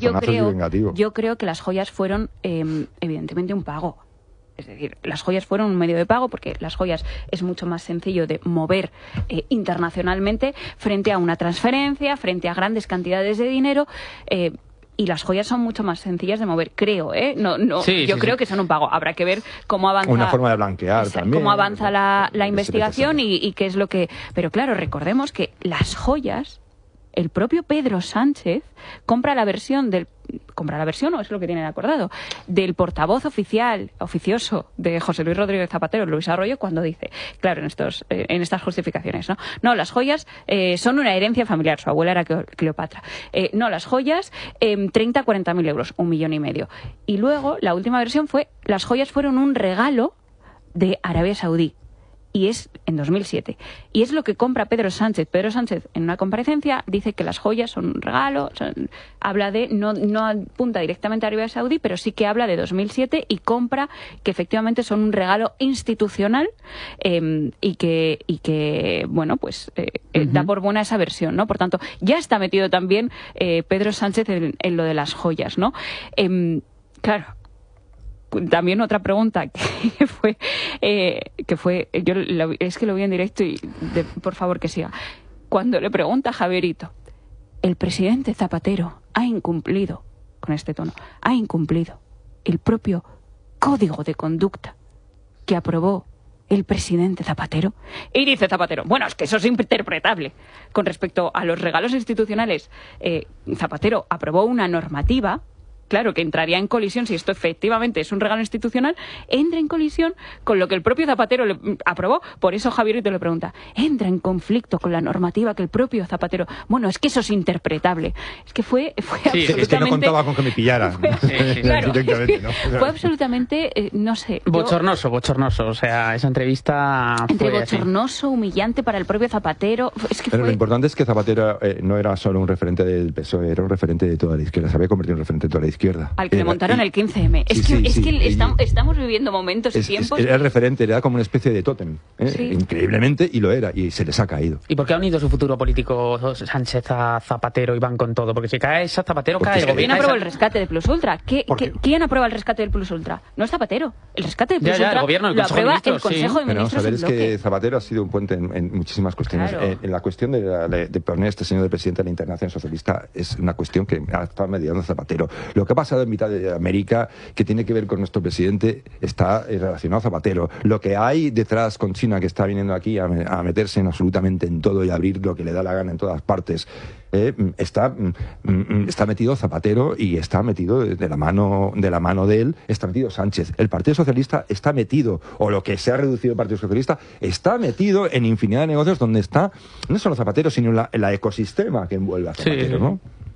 personajes y vengativo. Yo creo que las joyas fueron, evidentemente, un pago. Es decir, las joyas fueron un medio de pago porque las joyas es mucho más sencillo de mover internacionalmente frente a una transferencia, frente a grandes cantidades de dinero. Y las joyas son mucho más sencillas de mover, creo, yo creo que son un pago. Habrá que ver cómo avanza... Una forma de blanquear también. Cómo avanza la investigación y qué es lo que... Pero claro, recordemos que las joyas, el propio Pedro Sánchez compra la versión, o es lo que tienen acordado, del portavoz oficioso de José Luis Rodríguez Zapatero, Luis Arroyo, cuando dice, claro, en estas justificaciones, no, las joyas son una herencia familiar, su abuela era Cleopatra, no, las joyas 30, 40.000 euros, 1,5 millones. Y luego, la última versión fue, las joyas fueron un regalo de Arabia Saudí. Y es en 2007. Y es lo que compra Pedro Sánchez. Pedro Sánchez, en una comparecencia, dice que las joyas son un regalo. Habla de, no apunta directamente a Arabia Saudí, pero sí que habla de 2007 y compra que efectivamente son un regalo institucional y que bueno, pues da por buena esa versión, ¿no? Por tanto, ya está metido también Pedro Sánchez en lo de las joyas, ¿no? Claro. También otra pregunta que fue yo es que lo vi en directo y por favor que siga. Cuando le pregunta a Javierito, el presidente Zapatero ha incumplido, con este tono, ha incumplido el propio código de conducta que aprobó el presidente Zapatero. Y dice Zapatero, bueno, es que eso es interpretable. Con respecto a los regalos institucionales, Zapatero aprobó una normativa, claro, que entraría en colisión, si esto efectivamente es un regalo institucional, entra en colisión con lo que el propio Zapatero le aprobó. Por eso Javierito le pregunta, ¿entra en conflicto con la normativa que el propio Zapatero? Bueno, es que eso es interpretable. Es que fue absolutamente... Es que no contaba con que me pillara. Claro. Directamente, ¿no? Fue absolutamente, no sé... Bochornoso. O sea, esa entrevista entre fue bochornoso, humillante para el propio Zapatero. Es que Pero lo importante es que Zapatero no era solo un referente del PSOE, era un referente de toda la izquierda. Se había convertido en un referente de toda la izquierda. Al que le montaron el 15M. Estamos viviendo momentos y tiempos... Era el referente, era como una especie de tótem. Increíblemente, y lo era, y se les ha caído. ¿Y por qué ha unido su futuro político Sánchez a Zapatero y van con todo? Porque si cae esa Zapatero, cae el gobierno. ¿Quién aprueba el rescate del Plus Ultra? ¿Quién aprueba el rescate del Plus Ultra? No es Zapatero. El rescate del Plus Ultra el gobierno, el lo aprueba el Consejo de Pero vamos Ministros. a ver, es que Zapatero ha sido un puente en muchísimas cuestiones. Claro. En la cuestión de poner a este señor de presidente de la Internacional Socialista es una cuestión que ha estado mediando Zapatero. Lo que ha pasado en mitad de América, que tiene que ver con nuestro presidente, está relacionado a Zapatero. Lo que hay detrás con China, que está viniendo aquí a meterse en absolutamente en todo y abrir lo que le da la gana en todas partes, está metido Zapatero y está metido de la mano de él, está metido Sánchez. El Partido Socialista está metido, o lo que se ha reducido el Partido Socialista, está metido en infinidad de negocios donde está no solo Zapatero, sino el ecosistema que envuelve a Zapatero, ¿no?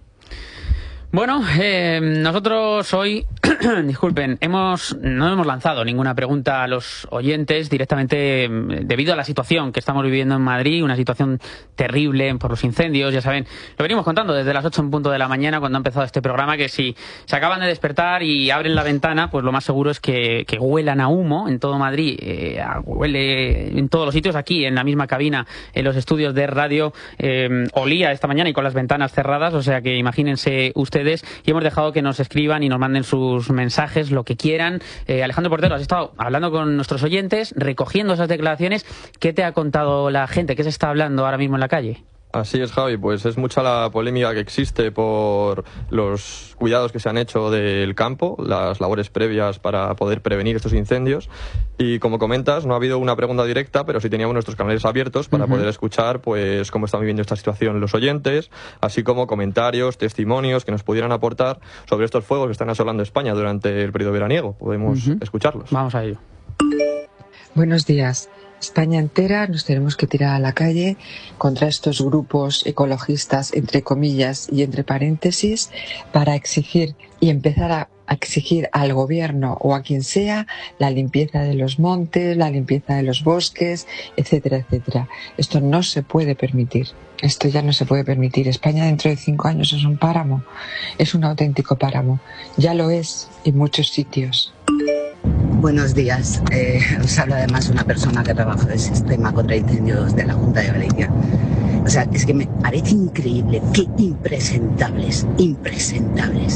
Bueno, nosotros hoy, disculpen, no hemos lanzado ninguna pregunta a los oyentes directamente debido a la situación que estamos viviendo en Madrid, una situación terrible por los incendios, ya saben, lo venimos contando desde las 8 en punto de la mañana cuando ha empezado este programa, que si se acaban de despertar y abren la ventana, pues lo más seguro es que huelan a humo en todo Madrid, huele en todos los sitios, aquí en la misma cabina, en los estudios de radio, olía esta mañana y con las ventanas cerradas, o sea que imagínense ustedes, y hemos dejado que nos escriban y nos manden sus mensajes, lo que quieran. Alejandro Portero, has estado hablando con nuestros oyentes, recogiendo esas declaraciones. ¿Qué te ha contado la gente? ¿Qué se está hablando ahora mismo en la calle? Así es, Javi, pues es mucha la polémica que existe por los cuidados que se han hecho del campo, las labores previas para poder prevenir estos incendios, y como comentas, no ha habido una pregunta directa, pero sí teníamos nuestros canales abiertos para poder escuchar pues cómo están viviendo esta situación los oyentes, así como comentarios, testimonios que nos pudieran aportar sobre estos fuegos que están asolando España durante el periodo veraniego. Podemos escucharlos. Vamos a ello. Buenos días. España entera nos tenemos que tirar a la calle contra estos grupos ecologistas, entre comillas y entre paréntesis, para exigir y empezar a exigir al gobierno o a quien sea la limpieza de los montes, la limpieza de los bosques, etcétera, etcétera. Esto no se puede permitir. Esto ya no se puede permitir. España dentro de 5 años es un páramo, es un auténtico páramo. Ya lo es en muchos sitios. Buenos días. Os habla además una persona que trabaja en el sistema contra incendios de la Junta de Galicia. O sea, es que me parece increíble, qué impresentables.